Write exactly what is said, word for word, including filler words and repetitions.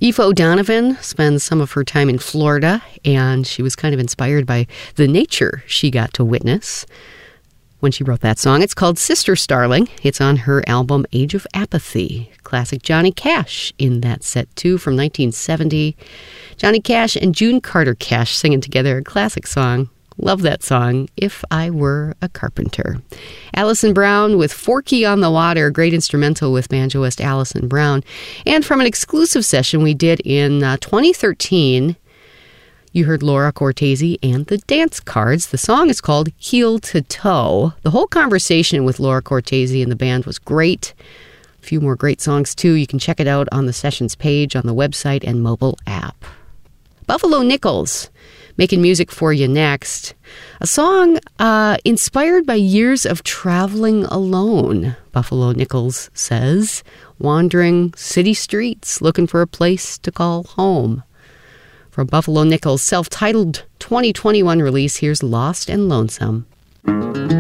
Aoife O'Donovan spends some of her time in Florida, and she was kind of inspired by the nature she got to witness when she wrote that song. It's called Sister Starling. It's on her album Age of Apathy. Classic Johnny Cash in that set, too, from nineteen seventy. Johnny Cash and June Carter Cash singing together a classic song. Love that song, If I Were a Carpenter. Alison Brown with Forky on the Water, great instrumental with banjoist Alison Brown. And from an exclusive session we did in uh, twenty thirteen, you heard Laura Cortese and the Dance Cards. The song is called Heel to Toe. The whole conversation with Laura Cortese and the band was great. A few more great songs, too. You can check it out on the sessions page on the website and mobile app. Buffalo Nichols, making music for you next. A song uh, inspired by years of traveling alone, Buffalo Nichols says, wandering city streets looking for a place to call home. From Buffalo Nichols' self-titled twenty twenty-one release, here's Lost and Lonesome.